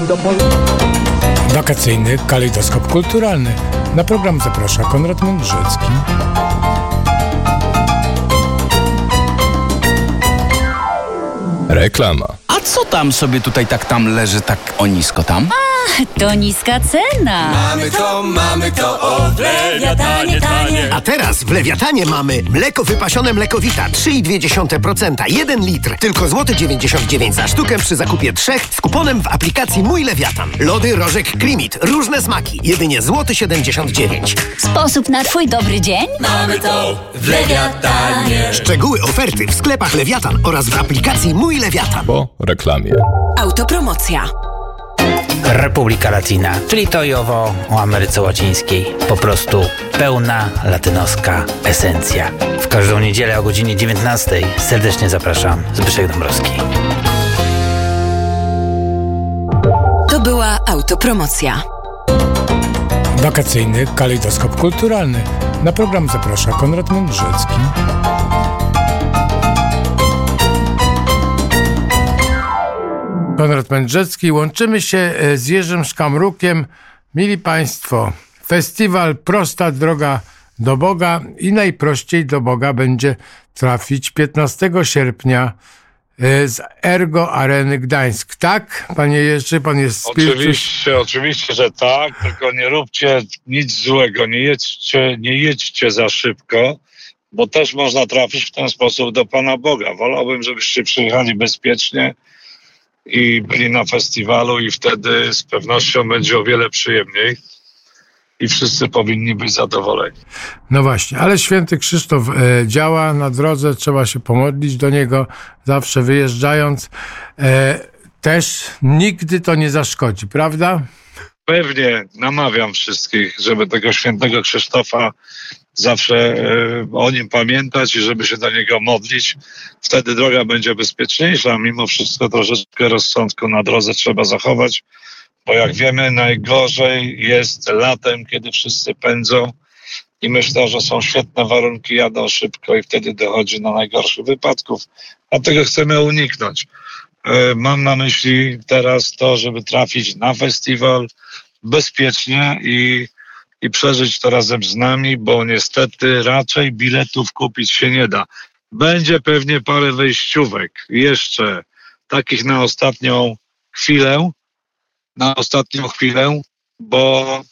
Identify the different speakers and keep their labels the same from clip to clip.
Speaker 1: Wakacyjny kalejdoskop kulturalny. Na program zaprasza Konrad Mędrzecki.
Speaker 2: Reklama.
Speaker 3: A co tam sobie tutaj tam leży tak o nisko tam?
Speaker 4: To niska cena.
Speaker 5: Mamy to, o Lewiatanie tanie.
Speaker 6: A teraz w Lewiatanie mamy mleko wypasione Mlekowita 3,2%, 1 litr, tylko złoty 99 za sztukę przy zakupie 3 z kuponem w aplikacji Mój Lewiatan. Lody Rożek Krimit, różne smaki, jedynie złoty 79.
Speaker 4: Sposób na twój dobry dzień?
Speaker 5: Mamy to w Lewiatanie.
Speaker 6: Szczegóły oferty w sklepach Lewiatan oraz w aplikacji Mój Lewiatan.
Speaker 2: Po reklamie.
Speaker 7: Autopromocja.
Speaker 8: Republika Latina, czyli to i owo o Ameryce Łacińskiej. Po prostu pełna latynoska esencja. W każdą niedzielę o godzinie 19:00 serdecznie zapraszam. Zbyszek Dąbrowski.
Speaker 7: To była autopromocja.
Speaker 1: Wakacyjny kalejdoskop kulturalny. Na program zaprasza Konrad Mędrzecki. Konrad Mędrzecki. Łączymy się z Jerzym Szkamrukiem. Mili Państwo, festiwal Prosta Droga do Boga i najprościej do Boga będzie trafić 15 sierpnia z Ergo Areny Gdańsk. Tak, panie Jerzy, pan jest
Speaker 9: Oczywiście, że tak, tylko nie róbcie nic złego, nie jedźcie za szybko, bo też można trafić w ten sposób do Pana Boga. Wolałbym, żebyście przyjechali bezpiecznie i byli na festiwalu i wtedy z pewnością będzie o wiele przyjemniej i wszyscy powinni być zadowoleni.
Speaker 1: No właśnie, ale święty Krzysztof działa na drodze, trzeba się pomodlić do niego, zawsze wyjeżdżając. Też nigdy to nie zaszkodzi, prawda?
Speaker 9: Pewnie namawiam wszystkich, żeby tego świętego Krzysztofa zawsze o nim pamiętać i żeby się do niego modlić. Wtedy droga będzie bezpieczniejsza. Mimo wszystko troszeczkę rozsądku na drodze trzeba zachować, bo jak wiemy, najgorzej jest latem, kiedy wszyscy pędzą i myślą, że są świetne warunki, jadą szybko i wtedy dochodzi do najgorszych wypadków. Dlatego chcemy uniknąć. Mam na myśli teraz to, żeby trafić na festiwal bezpiecznie i przeżyć to razem z nami, bo niestety raczej biletów kupić się nie da. Będzie pewnie parę wejściówek jeszcze, takich na ostatnią chwilę, bo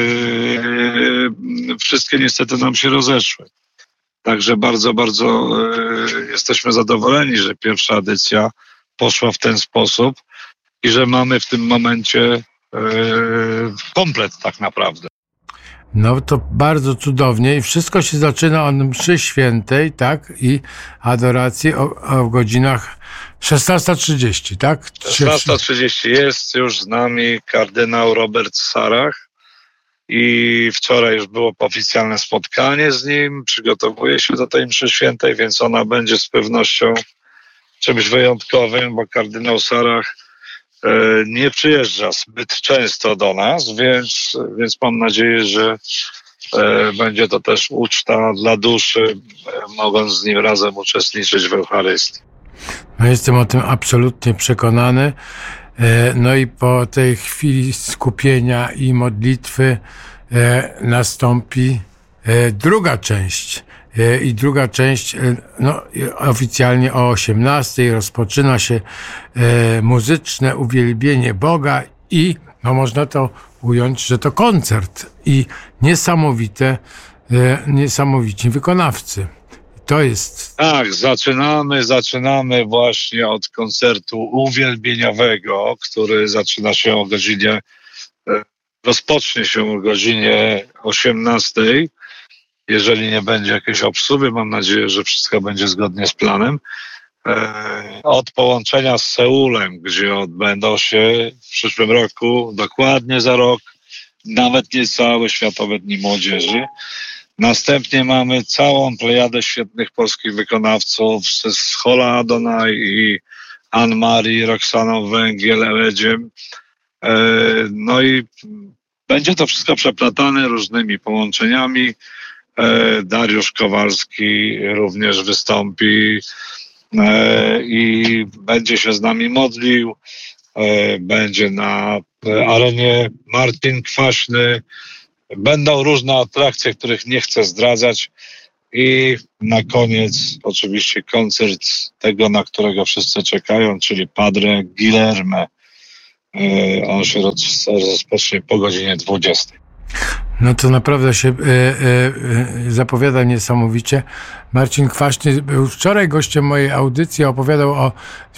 Speaker 9: wszystkie niestety nam się rozeszły. Także bardzo, bardzo jesteśmy zadowoleni, że pierwsza edycja poszła w ten sposób i że mamy w tym momencie komplet tak naprawdę.
Speaker 1: No to bardzo cudownie i wszystko się zaczyna od mszy świętej, tak? I adoracji o godzinach 16:30, tak?
Speaker 9: 16:30 jest już z nami kardynał Robert Sarach i wczoraj już było oficjalne spotkanie z nim, przygotowuje się do tej mszy świętej, więc ona będzie z pewnością czymś wyjątkowym, bo kardynał Sarach nie przyjeżdża zbyt często do nas, więc mam nadzieję, że będzie to też uczta dla duszy, mogąc z nim razem uczestniczyć w Eucharystii.
Speaker 1: No jestem o tym absolutnie przekonany. No i po tej chwili skupienia i modlitwy nastąpi druga część. I druga część, no, oficjalnie o 18:00 rozpoczyna się muzyczne uwielbienie Boga i no, można to ująć, że to koncert i niesamowici wykonawcy. To jest...
Speaker 9: Tak, zaczynamy właśnie od koncertu uwielbieniowego, który rozpocznie się o godzinie 18:00. Jeżeli nie będzie jakiejś obsuwy, mam nadzieję, że wszystko będzie zgodnie z planem. Od połączenia z Seulem, gdzie odbędą się w przyszłym roku, dokładnie za rok, nawet niecałe Światowe Dni Młodzieży. Następnie mamy całą plejadę świetnych polskich wykonawców z Hola Adonai i Anne-Marie, Roxaną Węgiel, Eledziem. No i będzie to wszystko przeplatane różnymi połączeniami. Dariusz Kowalski również wystąpi i będzie się z nami modlił. będzie na arenie Marcin Kwaśny. Będą różne atrakcje, których nie chcę zdradzać. I na koniec oczywiście koncert tego, na którego wszyscy czekają, czyli Padre Guilherme. On się rozpocznie po godzinie 20.
Speaker 1: No to naprawdę się zapowiada niesamowicie. Marcin Kwaśny był wczoraj gościem mojej audycji, opowiadał o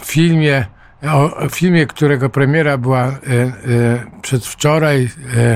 Speaker 1: filmie, którego premiera była przedwczoraj.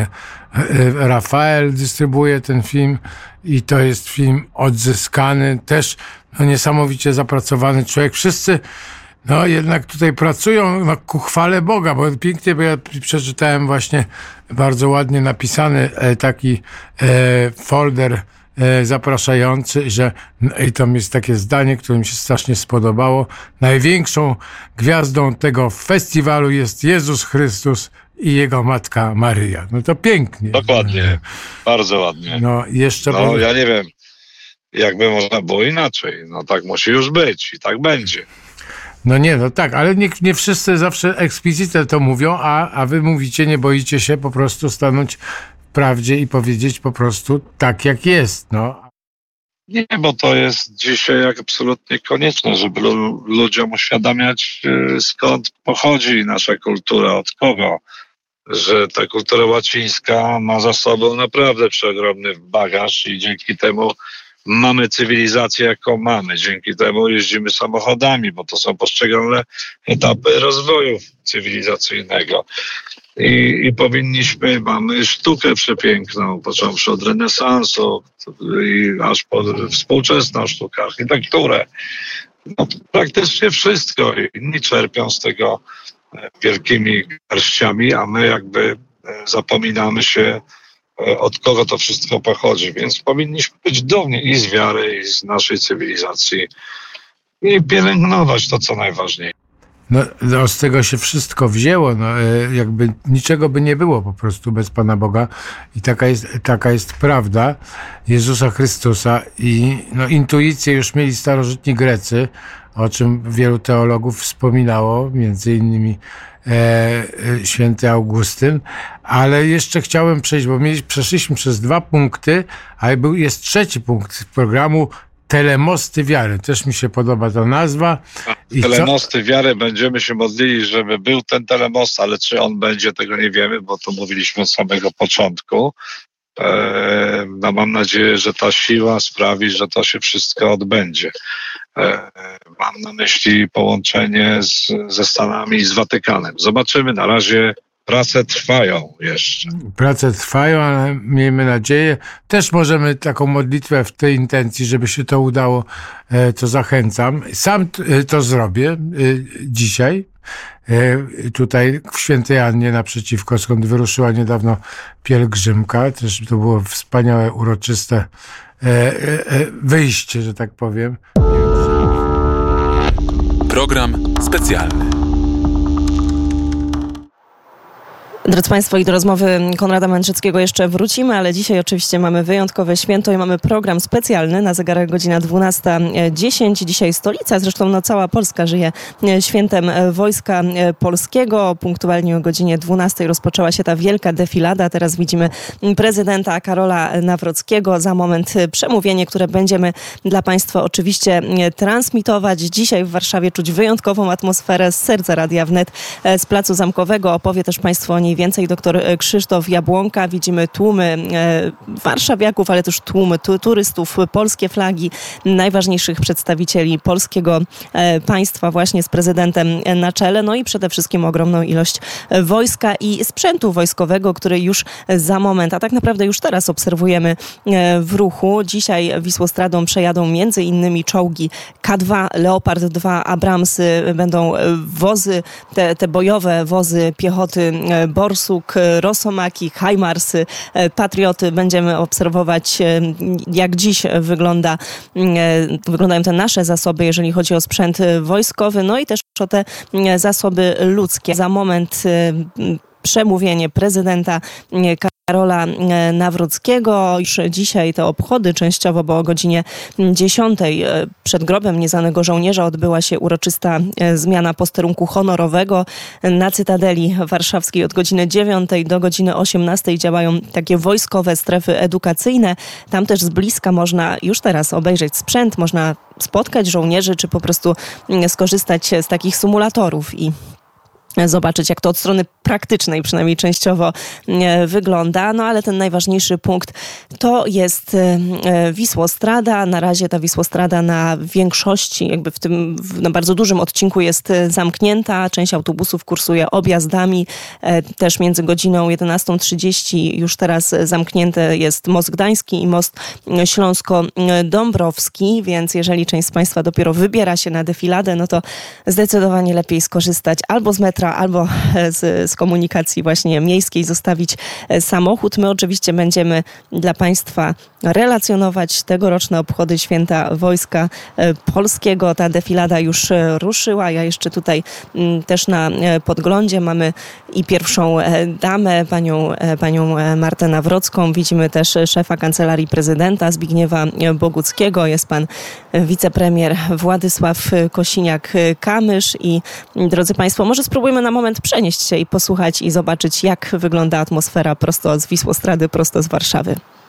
Speaker 1: Rafael dystrybuuje ten film i to jest film odzyskany, też niesamowicie zapracowany człowiek. Wszyscy jednak tutaj pracują ku chwale Boga, bo pięknie, bo ja przeczytałem właśnie bardzo ładnie napisany taki folder zapraszający, że i tam jest takie zdanie, które mi się strasznie spodobało. Największą gwiazdą tego festiwalu jest Jezus Chrystus i Jego Matka Maryja. No to pięknie.
Speaker 9: Dokładnie. Bardzo ładnie. Ja nie wiem, jakby można było inaczej. No tak musi już być i tak będzie.
Speaker 1: Tak, ale nie wszyscy zawsze eksplicitnie to mówią, a wy mówicie, nie boicie się po prostu stanąć w prawdzie i powiedzieć po prostu tak, jak jest,
Speaker 9: Nie, bo to jest dzisiaj absolutnie konieczne, żeby ludziom uświadamiać, skąd pochodzi nasza kultura, od kogo. Że ta kultura łacińska ma za sobą naprawdę przeogromny bagaż i dzięki temu mamy cywilizację, jaką mamy. Dzięki temu jeździmy samochodami, bo to są poszczególne etapy rozwoju cywilizacyjnego. I mamy sztukę przepiękną, począwszy od renesansu i aż po współczesną sztukę, architekturę. Praktycznie wszystko. Inni czerpią z tego wielkimi garściami, a my jakby zapominamy się, od kogo to wszystko pochodzi. Więc powinniśmy być dumni i z wiary, i z naszej cywilizacji i pielęgnować to, co najważniejsze.
Speaker 1: Z tego się wszystko wzięło, jakby niczego by nie było po prostu bez Pana Boga i taka jest prawda Jezusa Chrystusa i intuicję już mieli starożytni Grecy, o czym wielu teologów wspominało, między innymi święty Augustyn, ale jeszcze chciałem przejść, bo przeszliśmy przez 2 punkty, a jest 3 punkt programu Telemosty Wiary. Też mi się podoba ta nazwa.
Speaker 9: Telemosty Wiary, będziemy się modlili, żeby był ten telemost, ale czy on będzie, tego nie wiemy, bo to mówiliśmy od samego początku. Mam nadzieję, że ta siła sprawi, że to się wszystko odbędzie. Mam na myśli połączenie ze Stanami i z Watykanem. Zobaczymy, na razie prace trwają jeszcze.
Speaker 1: Prace trwają, ale miejmy nadzieję. Też możemy taką modlitwę w tej intencji, żeby się to udało, to zachęcam. Sam to zrobię dzisiaj. Tutaj w Świętej Annie naprzeciwko, skąd wyruszyła niedawno pielgrzymka. Też to było wspaniałe, uroczyste wyjście, że tak powiem.
Speaker 2: Program specjalny.
Speaker 10: Drodzy Państwo, i do rozmowy Konrada Mędrzyckiego jeszcze wrócimy, ale dzisiaj oczywiście mamy wyjątkowe święto i mamy program specjalny. Na zegarach godzina 12:10. Dzisiaj stolica, zresztą cała Polska żyje świętem Wojska Polskiego. Punktualnie o godzinie 12:00 rozpoczęła się ta wielka defilada. Teraz widzimy prezydenta Karola Nawrockiego. Za moment przemówienie, które będziemy dla Państwa oczywiście transmitować. Dzisiaj w Warszawie czuć wyjątkową atmosferę z serca Radia Wnet, z Placu Zamkowego. Opowie też Państwo o niej więcej dr Krzysztof Jabłonka. Widzimy tłumy warszawiaków, ale też tłumy turystów, polskie flagi, najważniejszych przedstawicieli polskiego państwa właśnie z prezydentem na czele. No i przede wszystkim ogromną ilość wojska i sprzętu wojskowego, który już za moment, a tak naprawdę już teraz obserwujemy w ruchu. Dzisiaj Wisłostradą przejadą między innymi czołgi K2, Leopard 2, Abramsy, będą wozy, te bojowe wozy piechoty Borsuk, Rosomaki, Hajmarsy, Patrioty. Będziemy obserwować, jak dziś wyglądają te nasze zasoby, jeżeli chodzi o sprzęt wojskowy, no i też o te zasoby ludzkie. Za moment przemówienie prezydenta Karola Nawrockiego. Już dzisiaj te obchody częściowo, bo o godzinie 10 przed grobem nieznanego żołnierza odbyła się uroczysta zmiana posterunku honorowego. Na Cytadeli Warszawskiej od godziny 9 do godziny 18 działają takie wojskowe strefy edukacyjne. Tam też z bliska można już teraz obejrzeć sprzęt, można spotkać żołnierzy, czy po prostu skorzystać z takich symulatorów i zobaczyć, jak to od strony praktycznej, przynajmniej częściowo wygląda. No ale ten najważniejszy punkt to jest Wisłostrada. Na razie ta Wisłostrada na większości, jakby na bardzo dużym odcinku jest zamknięta. Część autobusów kursuje objazdami. Też między godziną 11:30 już teraz zamknięty jest Most Gdański i Most Śląsko-Dąbrowski, więc jeżeli część z Państwa dopiero wybiera się na defiladę, no to zdecydowanie lepiej skorzystać albo z metra, albo z komunikacji właśnie miejskiej, zostawić samochód. My oczywiście będziemy dla Państwa relacjonować tegoroczne obchody Święta Wojska Polskiego. Ta defilada już ruszyła. Ja jeszcze tutaj też na podglądzie mamy i pierwszą damę, panią Martę Nawrocką. Widzimy też szefa Kancelarii Prezydenta Zbigniewa Boguckiego. Jest pan wicepremier Władysław Kosiniak-Kamysz i drodzy Państwo, może spróbujmy na moment przenieść się i posłuchać i zobaczyć, jak wygląda atmosfera prosto z Wisłostrady, prosto z Warszawy.